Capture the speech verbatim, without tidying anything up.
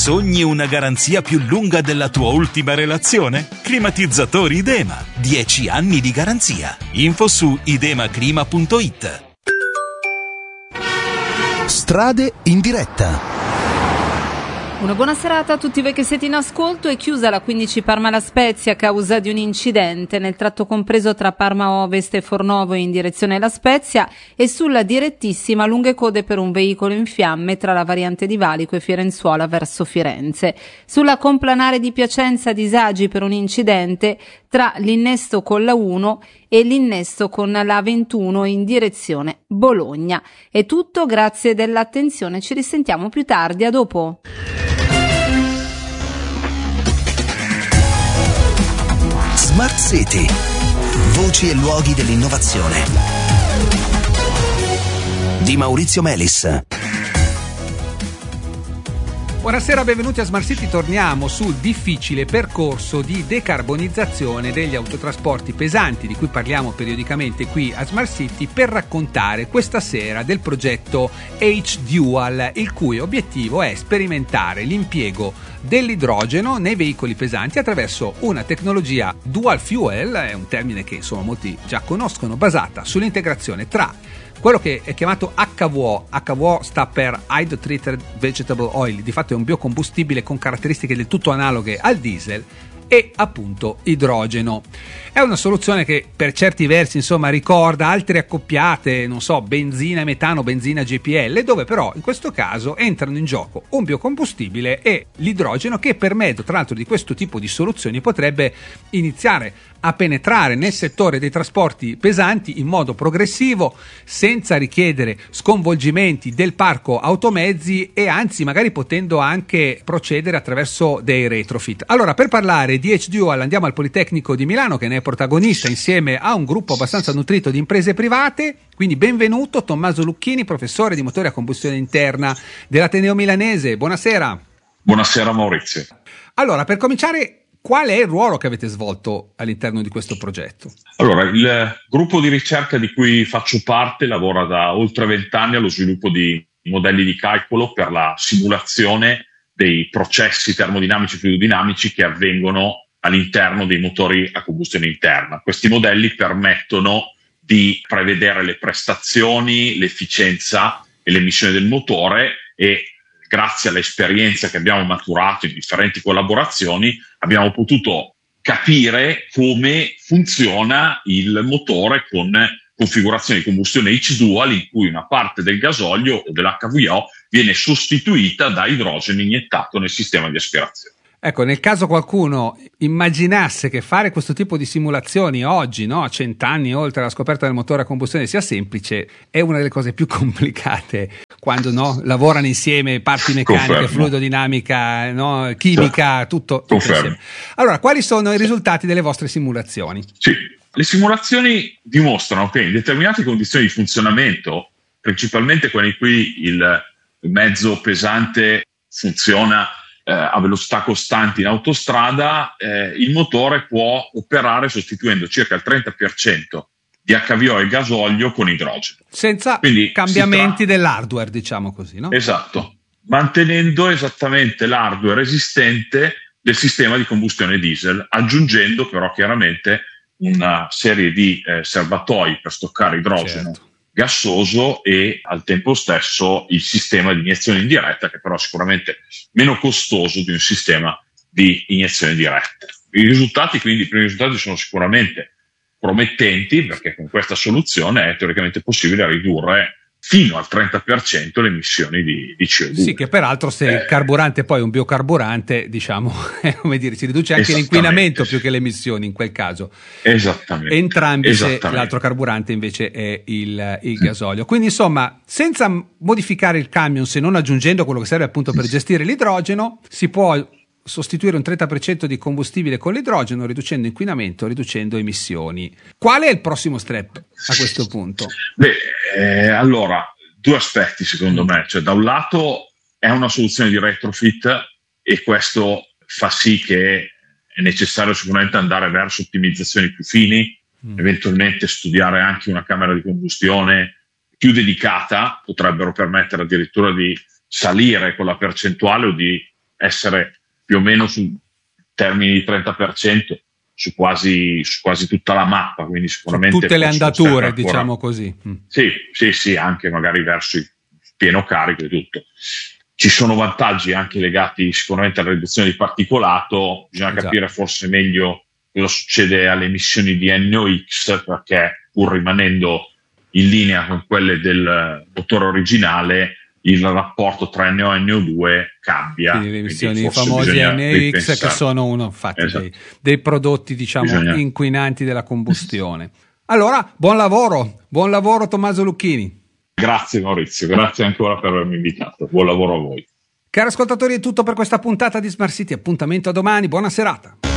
Sogni una garanzia più lunga della tua ultima relazione? Climatizzatori Idema. dieci anni di garanzia. Info su idemaclima punto it. Strade in diretta. Una buona serata a tutti voi che siete in ascolto. È chiusa la quindici Parma-La Spezia a causa di un incidente nel tratto compreso tra Parma Ovest e Fornovo in direzione La Spezia e sulla direttissima lunghe code per un veicolo in fiamme tra la variante di Valico e Fierenzuola verso Firenze. Sulla complanare di Piacenza disagi per un incidente tra l'innesto con la uno e l'innesto con la ventuno in direzione Bologna. È tutto, grazie dell'attenzione, ci risentiamo più tardi, a dopo. Smart City. Voci e luoghi dell'innovazione. Di Maurizio Melis. Buonasera, benvenuti a Smart City. Torniamo sul difficile percorso di decarbonizzazione degli autotrasporti pesanti, di cui parliamo periodicamente qui a Smart City, per raccontare questa sera del progetto H-Dual, il cui obiettivo è sperimentare l'impiego dell'idrogeno nei veicoli pesanti attraverso una tecnologia dual fuel, è un termine che insomma molti già conoscono, basata sull'integrazione tra quello che è chiamato H V O. H V O sta per Hydrotreated Vegetable Oil, di fatto è un biocombustibile con caratteristiche del tutto analoghe al diesel, e appunto idrogeno. È una soluzione che per certi versi insomma ricorda altre accoppiate, non so, benzina e metano, benzina G P L, dove però in questo caso entrano in gioco un biocombustibile e l'idrogeno, che per mezzo tra l'altro di questo tipo di soluzioni potrebbe iniziare a penetrare nel settore dei trasporti pesanti in modo progressivo, senza richiedere sconvolgimenti del parco automezzi e anzi magari potendo anche procedere attraverso dei retrofit. Allora, per parlare di H-Dual andiamo al Politecnico di Milano, che ne è protagonista insieme a un gruppo abbastanza nutrito di imprese private. Quindi benvenuto Tommaso Lucchini, professore di motori a combustione interna dell'Ateneo Milanese. Buonasera. Buonasera Maurizio. Allora, per cominciare, qual è il ruolo che avete svolto all'interno di questo progetto? Allora, il gruppo di ricerca di cui faccio parte lavora da oltre vent'anni allo sviluppo di modelli di calcolo per la simulazione dei processi termodinamici e fluidodinamici che avvengono all'interno dei motori a combustione interna. Questi modelli permettono di prevedere le prestazioni, l'efficienza e l'emissione del motore e grazie all'esperienza che abbiamo maturato in differenti collaborazioni abbiamo potuto capire come funziona il motore con configurazione di combustione H-Dual, in cui una parte del gasolio o dell'H V O viene sostituita da idrogeno iniettato nel sistema di aspirazione. Ecco, nel caso qualcuno immaginasse che fare questo tipo di simulazioni oggi, no, a cent'anni oltre la scoperta del motore a combustione, sia semplice, è una delle cose più complicate quando no, lavorano insieme parti meccaniche, Confermo. fluidodinamica, no, chimica, tutto, tutto insieme. Allora, quali sono i risultati delle vostre simulazioni? Sì, le simulazioni dimostrano che in determinate condizioni di funzionamento, principalmente quelle in cui il mezzo pesante funziona Eh, a velocità costanti in autostrada, eh, il motore può operare sostituendo circa il trenta per cento di H V O e gasolio con idrogeno. Senza Quindi cambiamenti tra... dell'hardware, diciamo così, no? Esatto, mantenendo esattamente l'hardware esistente del sistema di combustione diesel, aggiungendo però chiaramente una serie di eh, serbatoi per stoccare idrogeno. Certo. Gassoso e al tempo stesso il sistema di iniezione indiretta, che però è sicuramente meno costoso di un sistema di iniezione diretta. I risultati, quindi, i primi risultati sono sicuramente promettenti, perché con questa soluzione è teoricamente possibile ridurre fino al trenta per cento le emissioni di, di C O due. Sì, che peraltro se eh, il carburante poi è un biocarburante, diciamo, come dire, si riduce anche l'inquinamento più che le emissioni in quel caso. Esattamente. Entrambi, Esattamente. Se l'altro carburante invece è il, il gasolio. Quindi insomma, senza modificare il camion, se non aggiungendo quello che serve appunto per gestire l'idrogeno, si può sostituire un trenta per cento di combustibile con l'idrogeno, riducendo inquinamento, riducendo emissioni. Qual è il prossimo step a questo punto? Beh, eh, allora, due aspetti secondo mm. me. Cioè, da un lato è una soluzione di retrofit e questo fa sì che è necessario sicuramente andare verso ottimizzazioni più fini, mm. eventualmente studiare anche una camera di combustione più dedicata, potrebbero permettere addirittura di salire con la percentuale o di essere più o meno su termini di trenta per cento su quasi, su quasi tutta la mappa, quindi sicuramente su tutte le andature, ancora, diciamo così. Sì, sì, sì, anche magari verso il pieno carico e tutto. Ci sono vantaggi anche legati sicuramente alla riduzione di particolato, bisogna Esatto. capire forse meglio cosa succede alle emissioni di N O X, perché pur rimanendo in linea con quelle del motore originale, il rapporto tra N O e N O due cambia. Quindi le emissioni quindi famosi N O X, che sono uno infatti esatto. dei, dei prodotti, diciamo, bisogna... inquinanti della combustione. Allora, buon lavoro, buon lavoro Tommaso Lucchini. Grazie Maurizio, grazie ancora per avermi invitato, buon lavoro a voi. Cari ascoltatori, è tutto per questa puntata di Smart City, appuntamento a domani, buona serata.